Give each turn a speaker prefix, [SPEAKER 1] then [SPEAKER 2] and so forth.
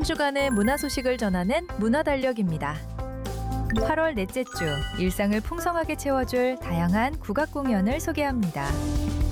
[SPEAKER 1] 주간의 문화 소식을 전하는 문화달력입니다. 8월 넷째 주, 일상을 풍성하게 채워줄 다양한 국악 공연을 소개합니다.